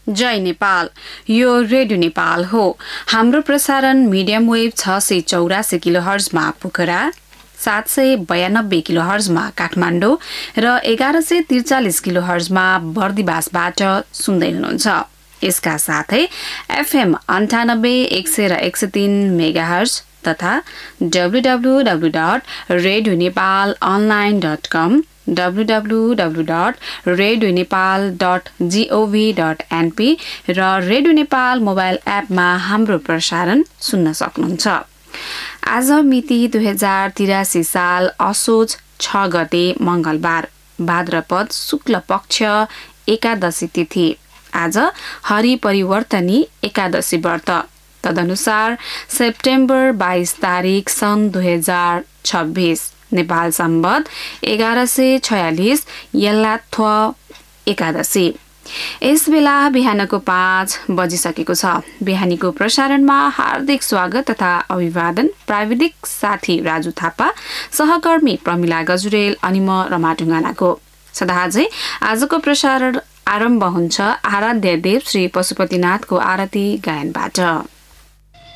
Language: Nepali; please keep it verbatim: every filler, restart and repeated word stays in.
जय नेपाल। यो रेडियो नेपाल हो। हाम्रो प्रसारण मिडियम वेभ छ सय चौरासी किलो हर्जमा पोखरा, सात सय बयानब्बे किलो हर्जमा काठमाडौँ र एघार सय त्रिचालिस किलो हर्जमा बर्दिवासबाट सुन्दै हुनुहुन्छ। यसका साथै एफएम अन्ठानब्बे एक सय र एक सय तीन मेगा हर्ज तथा W W W dot radio Nepal online dot कम W W W dot radio Nepal dot gov dot NP र रेडियो नेपाल मोबाइल एपमा हाम्रो प्रसारण सुन्न सक्नुहुन्छ। आज मिति दुई हजार तिरासी साल असोज छ गते मंगलबार, भाद्रपद शुक्ल पक्ष एकादशी तिथि। आज हरि परिवर्तनी एकादशी व्रत। तदनुसार सेप्टेम्बर बाइस तारिक सन् दुई हजार छब्बीस नेपाल सम्बत एघार सय छयालिस यल्लाथ्व एकादशी। यस बेला बिहानको पाँच बजिसकेको छ। बिहानीको प्रसारणमा हार्दिक स्वागत तथा अभिवादन प्राविधिक साथी राजु थापा, सहकर्मी प्रमिला गजुरेल अनि म रमा ढुङ्गानाको। सदाझै आजको प्रसारण आरम्भ हुन्छ आराध्य देव श्री पशुपतिनाथको आरती गायनबाट।